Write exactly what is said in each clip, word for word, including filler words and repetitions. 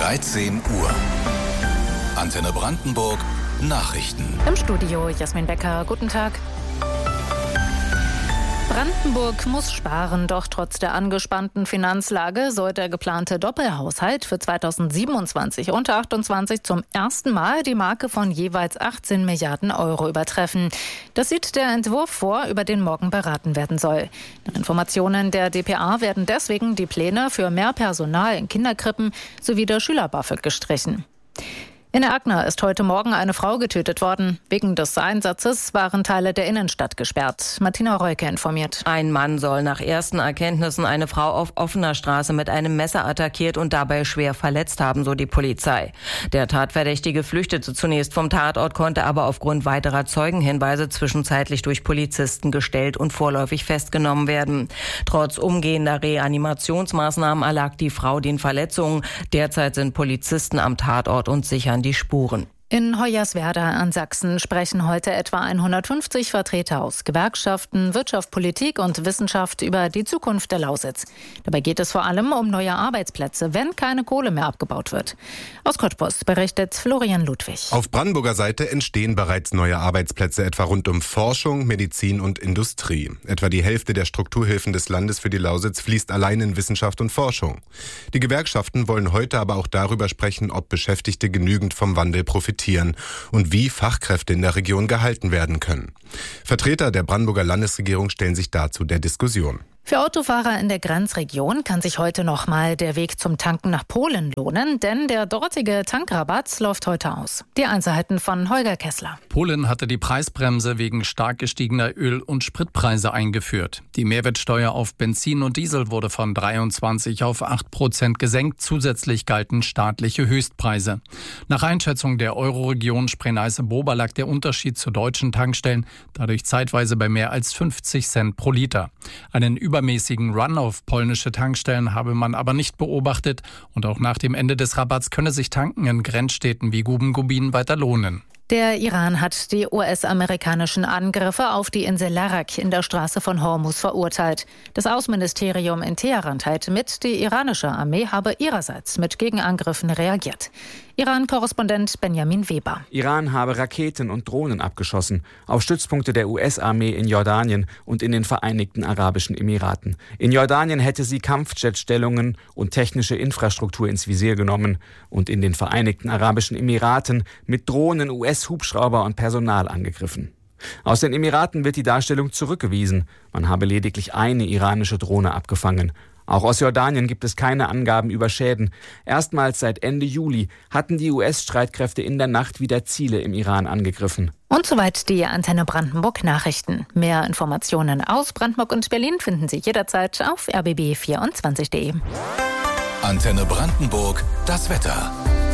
dreizehn Uhr. Antenne Brandenburg Nachrichten. Im Studio Jasmin Becker, guten Tag. Brandenburg muss sparen, doch trotz der angespannten Finanzlage soll der geplante Doppelhaushalt für zweitausendsiebenundzwanzig und achtundzwanzig zum ersten Mal die Marke von jeweils achtzehn Milliarden Euro übertreffen. Das sieht der Entwurf vor, über den morgen beraten werden soll. Nach Informationen der d p a werden deswegen die Pläne für mehr Personal in Kinderkrippen sowie der Schüler-BAföG gestrichen. In Erkner ist heute Morgen eine Frau getötet worden. Wegen des Einsatzes waren Teile der Innenstadt gesperrt. Martina Reuke informiert. Ein Mann soll nach ersten Erkenntnissen eine Frau auf offener Straße mit einem Messer attackiert und dabei schwer verletzt haben, so die Polizei. Der Tatverdächtige flüchtete zunächst vom Tatort, konnte aber aufgrund weiterer Zeugenhinweise zwischenzeitlich durch Polizisten gestellt und vorläufig festgenommen werden. Trotz umgehender Reanimationsmaßnahmen erlag die Frau den Verletzungen. Derzeit sind Polizisten am Tatort und sichern die Spuren. In Hoyerswerda an Sachsen sprechen heute etwa hundertfünfzig Vertreter aus Gewerkschaften, Wirtschaft, Politik und Wissenschaft über die Zukunft der Lausitz. Dabei geht es vor allem um neue Arbeitsplätze, wenn keine Kohle mehr abgebaut wird. Aus Cottbus berichtet Florian Ludwig. Auf Brandenburger Seite entstehen bereits neue Arbeitsplätze, etwa rund um Forschung, Medizin und Industrie. Etwa die Hälfte der Strukturhilfen des Landes für die Lausitz fließt allein in Wissenschaft und Forschung. Die Gewerkschaften wollen heute aber auch darüber sprechen, ob Beschäftigte genügend vom Wandel profitieren und wie Fachkräfte in der Region gehalten werden können. Vertreter der Brandenburger Landesregierung stellen sich dazu der Diskussion. Für Autofahrer in der Grenzregion kann sich heute nochmal der Weg zum Tanken nach Polen lohnen, denn der dortige Tankrabatt läuft heute aus. Die Einzelheiten von Holger Kessler. Polen hatte die Preisbremse wegen stark gestiegener Öl- und Spritpreise eingeführt. Die Mehrwertsteuer auf Benzin und Diesel wurde von dreiundzwanzig auf acht Prozent gesenkt. Zusätzlich galten staatliche Höchstpreise. Nach Einschätzung der Euroregion Spree-Neiße-Bober lag der Unterschied zu deutschen Tankstellen dadurch zeitweise bei mehr als fünfzig Cent pro Liter. Einen übermäßigen Run auf polnische Tankstellen habe man aber nicht beobachtet und auch nach dem Ende des Rabatts könne sich Tanken in Grenzstädten wie Guben-Gubin weiter lohnen. Der Iran hat die U S-amerikanischen Angriffe auf die Insel Larak in der Straße von Hormuz verurteilt. Das Außenministerium in Teheran teilte mit, die iranische Armee habe ihrerseits mit Gegenangriffen reagiert. Iran-Korrespondent Benjamin Weber. Iran habe Raketen und Drohnen abgeschossen auf Stützpunkte der U S-Armee in Jordanien und in den Vereinigten Arabischen Emiraten. In Jordanien hätte sie Kampfjetstellungen und technische Infrastruktur ins Visier genommen und in den Vereinigten Arabischen Emiraten mit Drohnen U S-Hubschrauber und Personal angegriffen. Aus den Emiraten wird die Darstellung zurückgewiesen. Man habe lediglich eine iranische Drohne abgefangen. Auch aus Jordanien gibt es keine Angaben über Schäden. Erstmals seit Ende Juli hatten die U S-Streitkräfte in der Nacht wieder Ziele im Iran angegriffen. Und soweit die Antenne Brandenburg Nachrichten. Mehr Informationen aus Brandenburg und Berlin finden Sie jederzeit auf r b b vierundzwanzig punkt d e. Antenne Brandenburg, das Wetter.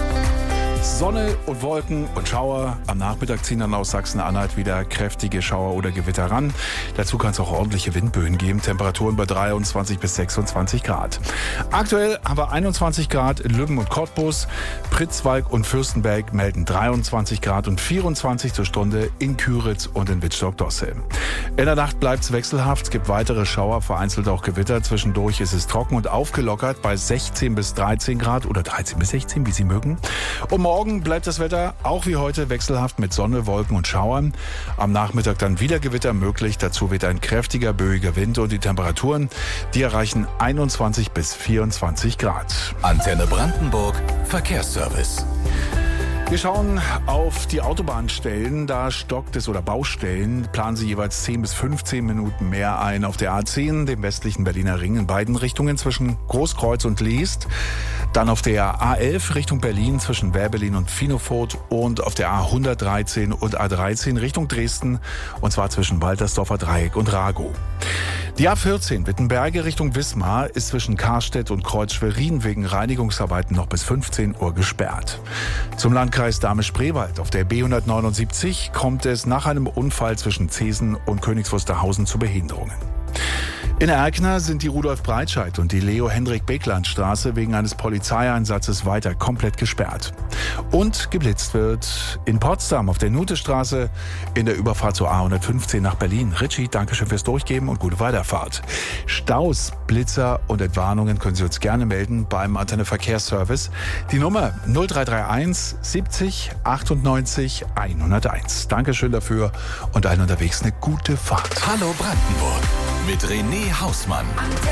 Sonne und Wolken und Schauer. Am Nachmittag ziehen dann aus Sachsen-Anhalt wieder kräftige Schauer oder Gewitter ran. Dazu kann es auch ordentliche Windböen geben. Temperaturen bei dreiundzwanzig bis sechsundzwanzig Grad. Aktuell haben wir einundzwanzig Grad in Lübben und Cottbus. Pritzwalk und Fürstenberg melden dreiundzwanzig Grad und vierundzwanzig zur Stunde in Küritz und in Wittstock-Dosse. In der Nacht bleibt es wechselhaft. Es gibt weitere Schauer, vereinzelt auch Gewitter. Zwischendurch ist es trocken und aufgelockert bei sechzehn bis dreizehn Grad oder dreizehn bis sechzehn, wie Sie mögen. Und morgen bleibt das Wetter auch wie heute wechselhaft mit Sonne, Wolken und Schauern. Am Nachmittag dann wieder Gewitter möglich. Dazu weht ein kräftiger, böiger Wind und die Temperaturen, die erreichen einundzwanzig bis vierundzwanzig Grad. Antenne Brandenburg, Verkehrsservice. Wir schauen auf die Autobahnstellen, da stockt es oder Baustellen, planen sie jeweils zehn bis fünfzehn Minuten mehr ein. Auf der A zehn, dem westlichen Berliner Ring, in beiden Richtungen zwischen Großkreuz und Leest. Dann auf der A elf Richtung Berlin zwischen Werbelin und Finofurt und auf der A hundertdreizehn und A dreizehn Richtung Dresden und zwar zwischen Waltersdorfer Dreieck und Ragow. Die A vierzehn Wittenberge Richtung Wismar ist zwischen Karstedt und Kreuz-Schwerin wegen Reinigungsarbeiten noch bis fünfzehn Uhr gesperrt. Zum Landkreis Dahme-Spreewald auf der B hundertneunundsiebzig kommt es nach einem Unfall zwischen Zesen und Königs Wusterhausen zu Behinderungen. In Erkner sind die Rudolf-Breitscheid und die Leo-Hendrik-Beckland-Straße wegen eines Polizeieinsatzes weiter komplett gesperrt. Und geblitzt wird in Potsdam auf der Nutestraße in der Überfahrt zur A hundertfünfzehn nach Berlin. Richie, danke schön fürs Durchgeben und gute Weiterfahrt. Staus, Blitzer und Entwarnungen können Sie uns gerne melden beim Antenne Verkehrsservice. Die Nummer null drei drei eins siebzig achtundneunzig hunderteins. Dankeschön dafür und allen unterwegs eine gute Fahrt. Hallo Brandenburg mit René Hausmann.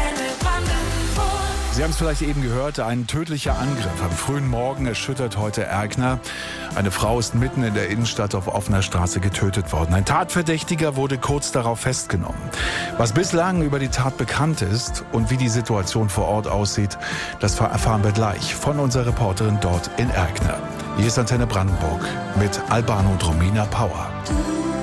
Sie haben es vielleicht eben gehört, ein tödlicher Angriff am frühen Morgen erschüttert heute Erkner. Eine Frau ist mitten in der Innenstadt auf offener Straße getötet worden. Ein Tatverdächtiger wurde kurz darauf festgenommen. Was bislang über die Tat bekannt ist und wie die Situation vor Ort aussieht, das erfahren wir gleich von unserer Reporterin dort in Erkner. Hier ist Antenne Brandenburg mit Albano und Romina Power.